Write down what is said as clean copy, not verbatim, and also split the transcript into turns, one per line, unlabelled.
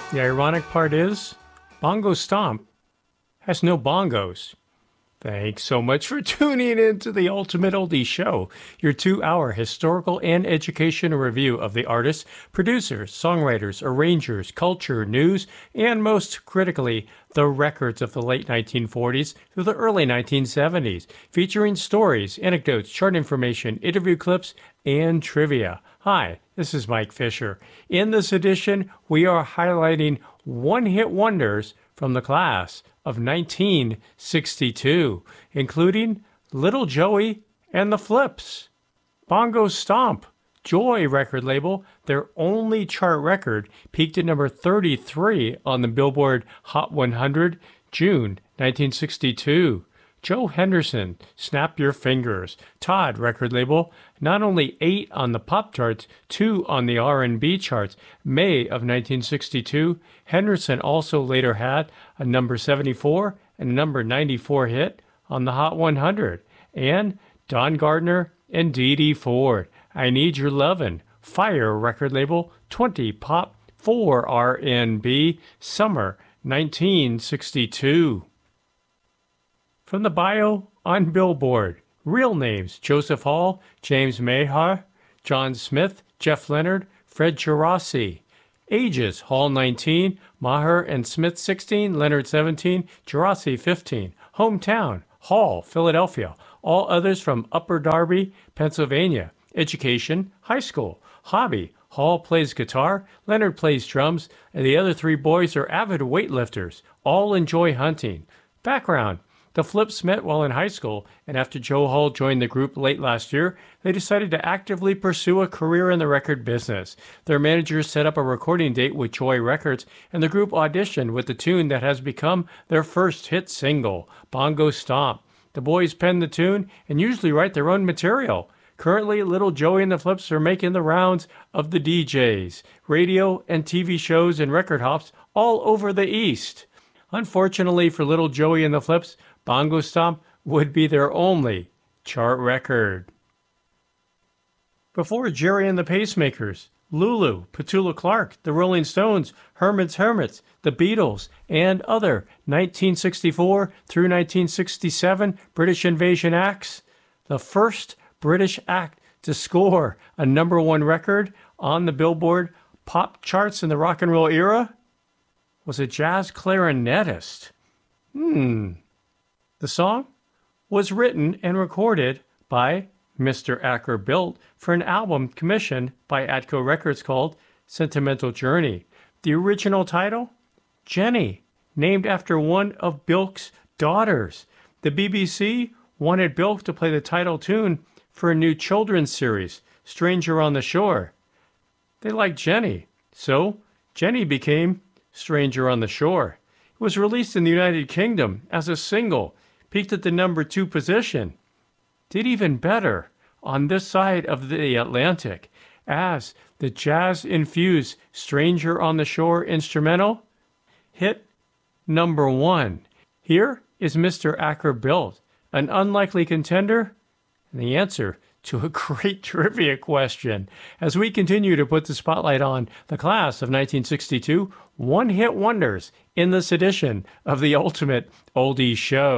The ironic part is, Bongo Stomp has no bongos. Thanks so much for tuning in to the Ultimate Oldie Show, your 2-hour historical and educational review of the artists, producers, songwriters, arrangers, culture, news, and most critically, the records of the late 1940s through the early 1970s, featuring stories, anecdotes, chart information, interview clips, and trivia. Hi, this is Mike Fisher. In this edition, we are highlighting one-hit wonders from the class of 1962, including Little Joey and the Flips, Bongo Stomp, Joy record label, their only chart record, peaked at number 33 on the Billboard Hot 100, June 1962. Joe Henderson, Snap Your Fingers, Todd record label, not only 8 on the pop charts, 2 on the R&B charts. May of 1962, Henderson also later had a number 74 and a number 94 hit on the Hot 100. And Don Gardner and Dee Dee Ford, I Need Your Lovin', Fire record label, 20 pop, 4 R&B, summer 1962. From the bio on Billboard, real names: Joseph Hall, James Mahar, John Smith, Jeff Leonard, Fred Gerasi. Ages: Hall 19, Maher and Smith 16, Leonard 17, Gerasi 15. Hometown: Hall, Philadelphia. All others from Upper Darby, Pennsylvania. Education: high school. Hobby: Hall plays guitar, Leonard plays drums, and the other 3 boys are avid weightlifters. All enjoy hunting. Background: the Flips met while in high school, and after Joe Hall joined the group late last year, they decided to actively pursue a career in the record business. Their managers set up a recording date with Joy Records, and the group auditioned with the tune that has become their first hit single, Bongo Stomp. The boys pen the tune and usually write their own material. Currently, Little Joey and the Flips are making the rounds of the DJs, radio and TV shows and record hops all over the East. Unfortunately for Little Joey and the Flips, Bongo Stomp would be their only chart record. Before Jerry and the Pacemakers, Lulu, Petula Clark, the Rolling Stones, Herman's Hermits, the Beatles, and other 1964 through 1967 British invasion acts, the first British act to score a number 1 record on the Billboard pop charts in the rock and roll era was a jazz clarinetist. The song was written and recorded by Mr. Acker Bilk for an album commissioned by Atco Records called Sentimental Journey. The original title? Jenny, named after one of Bilk's daughters. The BBC wanted Bilk to play the title tune for a new children's series, Stranger on the Shore. They liked Jenny, so Jenny became Stranger on the Shore. It was released in the United Kingdom as a single, peaked at the number 2 position, did even better on this side of the Atlantic as the jazz-infused Stranger on the Shore instrumental hit number 1. Here is Mr. Acker Bilk, an unlikely contender, and the answer to a great trivia question. As we continue to put the spotlight on the class of 1962 one-hit wonders in this edition of the Ultimate Oldie Show.